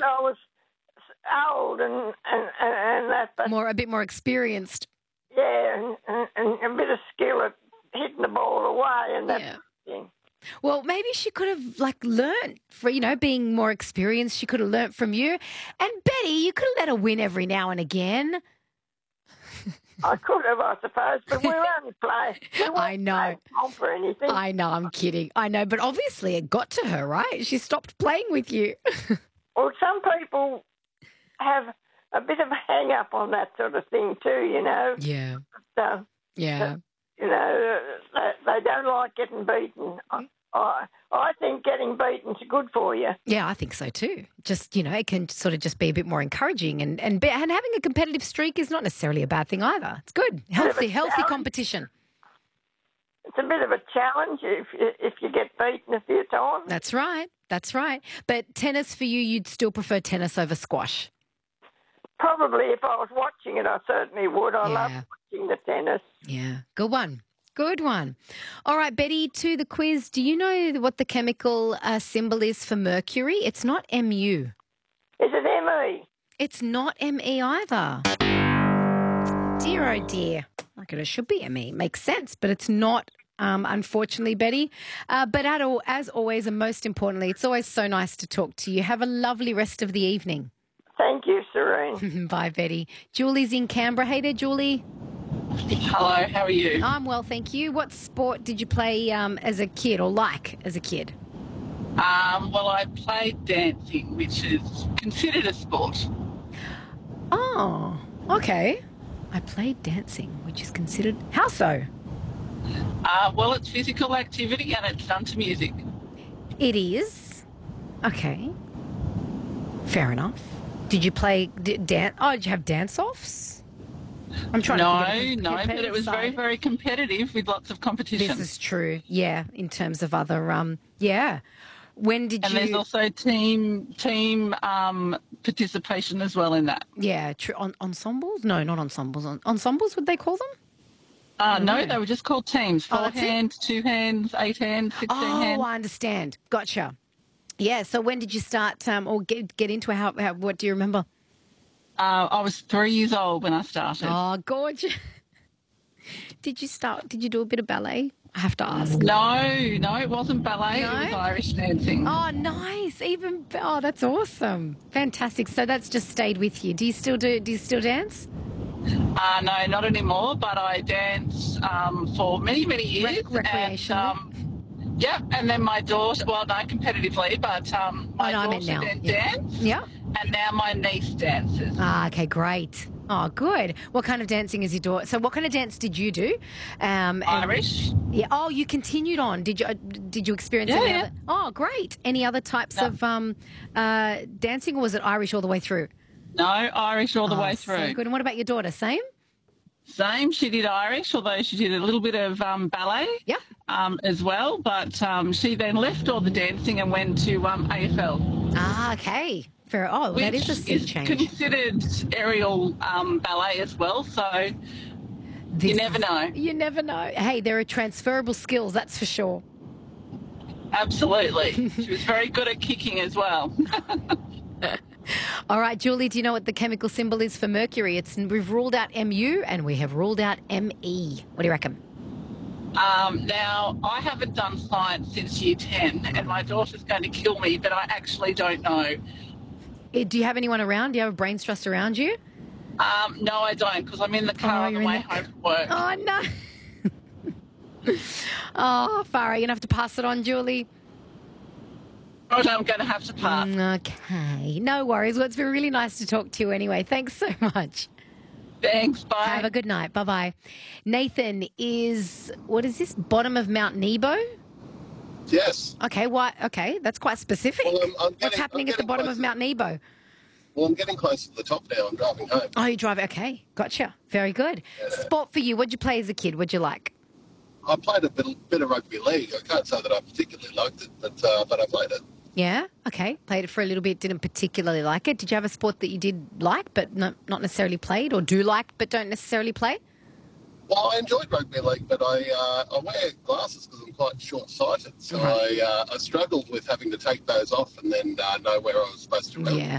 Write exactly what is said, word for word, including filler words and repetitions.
I was old and, and, and, and that. But More, a bit more experienced. yeah, and, and, and a bit of skill at hitting the ball away and that Yeah. thing. Well, maybe she could have, like, learnt for, you know, being more experienced. She could have learnt from you. And Betty, you could have let her win every now and again. I could have, I suppose, but we were only playing. We weren't I know. playing on for anything. I know, I'm kidding. I know, but obviously it got to her, right? She stopped playing with you. Well, some people have a bit of a hang up on that sort of thing too, you know. Yeah. So, Yeah. you know, they, they don't like getting beaten. I, I, I think getting beaten's good for you. Yeah, I think so too. Just, you know, it can sort of just be a bit more encouraging, and and, be, and having a competitive streak is not necessarily a bad thing either. It's good. Healthy, healthy challenge. competition. It's a bit of a challenge if you, if you get beaten a few times. That's right. That's right. But tennis for you, you'd still prefer tennis over squash. Probably if I was watching it, I certainly would. I Yeah. love watching the tennis. Yeah. Good one. Good one. All right, Betty, to the quiz. Do you know what the chemical uh, symbol is for mercury? It's not M U. Is it M E? It's not M E either. Dear, oh dear. Like it should be M E. Makes sense, but it's not, um, unfortunately, Betty. Uh, but at all, as always, and most importantly, it's always so nice to talk to you. Have a lovely rest of the evening. Thank you, Serene. Bye, Betty. Julie's in Canberra. Hey there, Julie. Hello, how are you? I'm well, thank you. What sport did you play um, as a kid or like as a kid? Um, well, I played dancing, which is considered a sport. Oh, okay. I played dancing, which is considered... How so? Uh, well, it's physical activity and it's done to music. It is. Okay. Fair enough. Did you play d- dance? Oh, did you have dance-offs? I'm trying no, to think of the no, but competitive it was very, side. very competitive with lots of competition. This is true. Yeah, in terms of other... um, Yeah. When did and you... there's also team team um, participation as well in that. Yeah, true. En- ensembles? No, not ensembles. En- ensembles, would they call them? Uh, no, they were just called teams. Oh, Four that's it? hands, two hands, eight hands, sixteen Oh, hands. I understand. Gotcha. Yeah, so when did you start um, or get, get into it? How, how, what do you remember? Uh, I was three years old when I started. Oh, gorgeous. Did you start, did you do a bit of ballet? I have to ask. No, no, it wasn't ballet. No? It was Irish dancing. Oh, nice. Even, oh, that's awesome. Fantastic. So that's just stayed with you. Do you still do, do you still dance? Uh, no, not anymore, but I danced um, for many, many years. Rec- recreationally? And, um, yeah, and then my daughter, well, no, competitively, but um, my Oh, no, I meant daughter now. then Yeah. danced, Yeah. and now my niece dances. Ah, okay, great. Oh, good. What kind of dancing is your daughter? So what kind of dance did you do? Um, and- Irish. Yeah. Oh, you continued on. Did you? Uh, did you experience Yeah, any yeah. other? Oh, great. Any other types No. of um, uh, dancing, or was it Irish all the way through? No, Irish all the Oh, way so through. good. And what about your daughter? Same. Same, she did Irish, although she did a little bit of um, ballet Yeah. um, as well. But um, she then left all the dancing and went to um, A F L. Ah, okay. Fair. Oh, well, that which is a sea is change. considered aerial um, ballet as well, so This you never is- know. You never know. Hey, there are transferable skills, that's for sure. Absolutely. She was very good at kicking as well. All right, Julie, do you know what the chemical symbol is for mercury? It's we've ruled out M U and we have ruled out M E. What do you reckon? Um, now, I haven't done science since year ten, and my daughter's going to kill me, but I actually don't know. Eh, Do you have anyone around? Do you have a brains trust around you? Um, no, I don't, because I'm in the car Oh, on the you're in way the- home from work. Oh, no. Oh, Farah, you're going to have to pass it on, Julie. Right, I'm going to have to pass. Mm, Okay. No worries. Well, it's been really nice to talk to you anyway. Thanks so much. Thanks, bye. Have a good night. Bye-bye. Nathan is, what is this, bottom of Mount Nebo? Yes. Okay, what? Okay, that's quite specific. Well, I'm- I'm What's getting- happening I'm at the getting bottom of closer. Mount Nebo? Well, I'm getting close to the top now. I'm driving home. Oh, you drive. Okay, gotcha. Very good. Sport for you. What'd you play as a kid? What'd you like? I played a bit, bit of rugby league. I can't say that I particularly liked it, but uh, but I played it. Yeah. Okay. Played it for a little bit. Didn't particularly like it. Did you have a sport that you did like but not not necessarily played, or do like but don't necessarily play? Well, I enjoyed rugby league, but I uh, I wear glasses because I'm quite short-sighted, so Right. I uh, I struggled with having to take those off and then uh, know where I was supposed to run. Yeah.